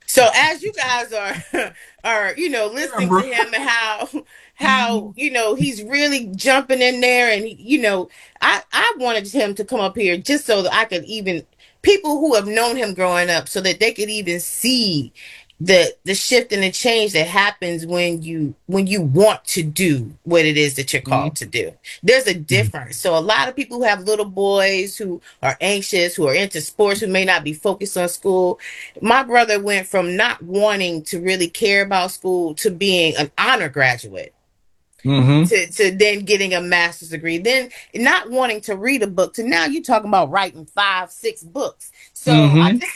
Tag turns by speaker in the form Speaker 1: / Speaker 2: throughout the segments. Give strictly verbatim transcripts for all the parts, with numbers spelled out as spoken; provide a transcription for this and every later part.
Speaker 1: So as you guys are are you know
Speaker 2: Yeah,
Speaker 1: listening to
Speaker 2: bro.
Speaker 1: him and how how you know he's really jumping in there and you know I I wanted him to come up here just so that I could even people who have known him growing up so that they could even see the the shift and the change that happens when you when you want to do what it is that you're called to do. There's a difference. So a lot of people who have little boys who are anxious, who are into sports, who may not be focused on school, my brother went from not wanting to really care about school to being an honor graduate
Speaker 2: Mm-hmm.
Speaker 1: to, to then getting a master's degree, then not wanting to read a book to now you talking about writing five, six books. So I
Speaker 2: Mm-hmm.
Speaker 1: think,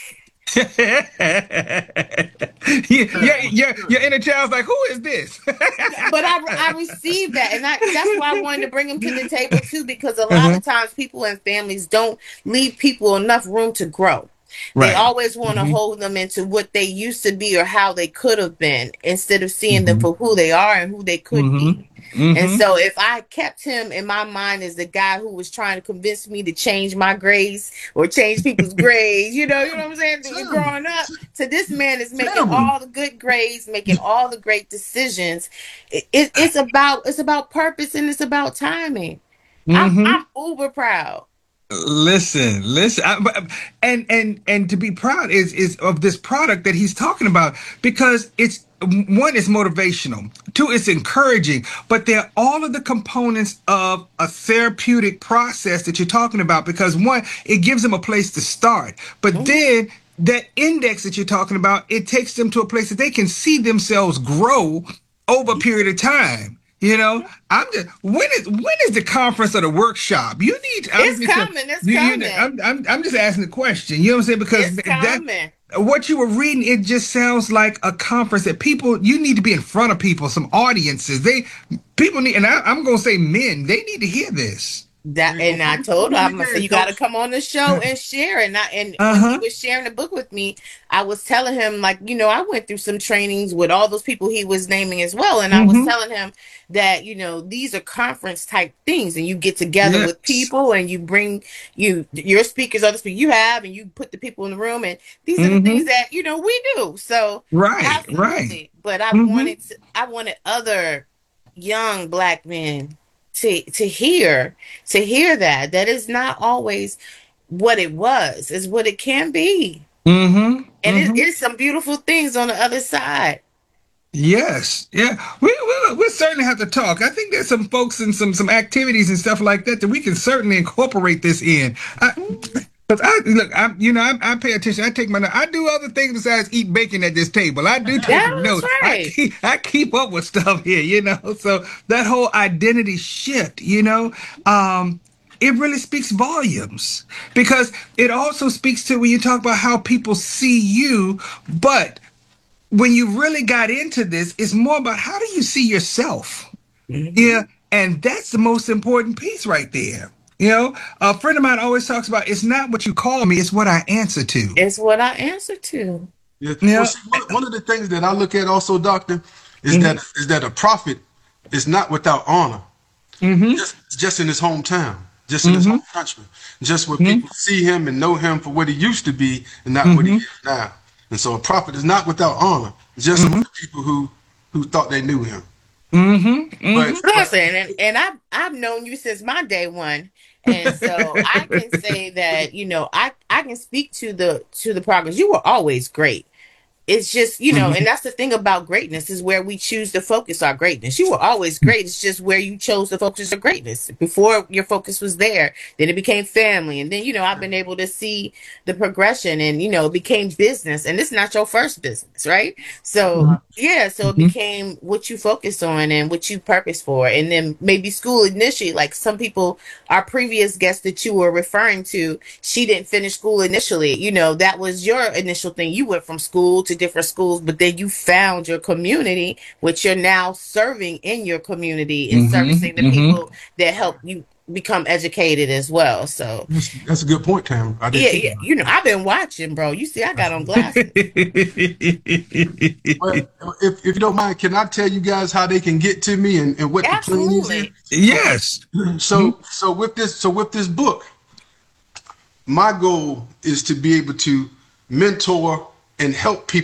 Speaker 2: yeah,
Speaker 1: you
Speaker 2: yeah,
Speaker 1: know,
Speaker 2: yeah, your inner child's like, who is this?
Speaker 1: but I I received that, and I that's why I wanted to bring him to the table too, because a lot
Speaker 2: Uh-huh.
Speaker 1: of times people and families don't leave people enough room to grow. They
Speaker 2: Right.
Speaker 1: always want to
Speaker 2: Mm-hmm.
Speaker 1: hold them into what they used to be or how they could have been instead of seeing them
Speaker 2: Mm-hmm.
Speaker 1: for who they are and who they could
Speaker 2: Mm-hmm.
Speaker 1: be. And
Speaker 2: Mm-hmm.
Speaker 1: so if I kept him in my mind as the guy who was trying to convince me to change my grades or change people's grades, you know, you know what I'm saying?
Speaker 2: Tell me.
Speaker 1: Growing up, so this man is making
Speaker 2: Tell me.
Speaker 1: all the good grades, making all the great decisions. It, it, it's about it's about purpose and it's about timing. I'm
Speaker 2: Mm-hmm.
Speaker 1: I'm uber proud.
Speaker 2: Listen, listen, I, but- and and and to be proud is is of this product that he's talking about because it's one is motivational, two it's encouraging, but they're all of the components of a therapeutic process that you're talking about. Because one, it gives them a place to start, but
Speaker 1: Mhm.
Speaker 2: then that index that you're talking about, it takes them to a place that they can see themselves grow over a period of time. You know, I'm just when is when is the conference or the workshop? You need. I'm
Speaker 1: It's
Speaker 2: just a,
Speaker 1: coming. It's
Speaker 2: you. You.
Speaker 1: coming.
Speaker 2: I'm. I'm. I'm just asking the question. You know what I'm saying? Because
Speaker 1: It's
Speaker 2: that
Speaker 1: coming.
Speaker 2: what you were reading, it just sounds like a conference that people. You need to be in front of people, some audiences. They people need, and I, I'm gonna say men. They need to hear this.
Speaker 1: That
Speaker 2: There you go.
Speaker 1: and I
Speaker 2: Put, put
Speaker 1: told her
Speaker 2: me in
Speaker 1: I'm
Speaker 2: the
Speaker 1: gonna say
Speaker 2: game,
Speaker 1: you got to
Speaker 2: coach.
Speaker 1: come on the show and share. And I and
Speaker 2: Uh
Speaker 1: when he
Speaker 2: huh.
Speaker 1: was sharing the book with me, I was telling him like you know I went through some trainings with all those people he was naming as well, and I was
Speaker 2: Mm-hmm.
Speaker 1: telling him that you know these are conference type things, and you get together with
Speaker 2: Yes.
Speaker 1: people and you bring you your speakers, other speakers you have, and you put the people in the room, and these are the things
Speaker 2: Mm-hmm.
Speaker 1: that you know we do. So
Speaker 2: Right. Right.
Speaker 1: absolutely, but I
Speaker 2: Mm-hmm.
Speaker 1: wanted to, I wanted other young black men to to hear to hear that that is not always what it was is what it can be,
Speaker 2: Mm-hmm.
Speaker 1: and it
Speaker 2: Mm-hmm.
Speaker 1: is some beautiful things on the other side.
Speaker 2: Yes, yeah, we we we certainly have to talk. I think there's some folks and some some activities and stuff like that that we can certainly incorporate this in. I, Cause I look, I you know I, I pay attention. I take my I do other things besides eat bacon at this table. I do take
Speaker 1: That's
Speaker 2: notes. I
Speaker 1: right.
Speaker 2: keep I keep up with stuff here, you know. So that whole identity shift, you know, um, it really speaks volumes because it also speaks to when you talk about how people see you, but when you really got into this, it's more about how do you see yourself? Yeah.
Speaker 1: Mhm.
Speaker 2: And that's the most important piece right there. You know, a friend of mine always talks about it's not what you call me, it's what I answer to.
Speaker 1: It's what I answer to.
Speaker 3: Yeah. Well,
Speaker 2: Yeah.
Speaker 3: see, one, one of the things that I look at also, doctor, is
Speaker 2: Mm-hmm.
Speaker 3: that is that a prophet is not without honor,
Speaker 2: Mm-hmm.
Speaker 3: just just in his hometown, just in his
Speaker 2: Mm-hmm.
Speaker 3: home country, just where
Speaker 2: Mm-hmm.
Speaker 3: people see him and know him for what he used to be and not what he
Speaker 2: Mm-hmm.
Speaker 3: is now. And so, a prophet is not without honor, just among
Speaker 2: Mm-hmm.
Speaker 3: the people who who thought they knew him.
Speaker 2: Mm-hmm.
Speaker 3: But
Speaker 2: Mm-hmm.
Speaker 3: but
Speaker 1: Listen, and, and I've I've known you since my day one. And so I can say that, you know, I, I can speak to the to the progress. You were always great. It's just, you know, and
Speaker 2: Mm-hmm.
Speaker 1: that's the thing about greatness is where we choose to focus our greatness. You were always great. It's just where you chose to focus your greatness. Before your focus was there, then it became family. And then, you know, I've been able to see the progression and, you know, it became business. And it's not your first business, right? So, yeah, so it
Speaker 2: Mm-hmm.
Speaker 1: became what you focus on and what you purpose for. And then maybe school initially, like some people, our previous guest that you were referring to, she didn't finish school initially. You know, that was your initial thing. You went from school to different schools, but then you found your community, which you're now serving in your community and
Speaker 2: Mm-hmm.
Speaker 1: servicing the
Speaker 2: Mm-hmm.
Speaker 1: people that help you become educated as well. So,
Speaker 3: that's, that's a good point, Tam. I didn't
Speaker 1: yeah,
Speaker 3: think
Speaker 1: yeah,
Speaker 3: about
Speaker 1: you know,
Speaker 3: that.
Speaker 1: I've been watching, bro. You see, I got on glasses.
Speaker 3: But if, if you don't mind, can I tell you guys how they can get to me and, and what the plan is here?
Speaker 1: Absolutely.
Speaker 3: Okay.
Speaker 2: Yes.
Speaker 3: So so with this so with this book, my goal is to be able to mentor and help people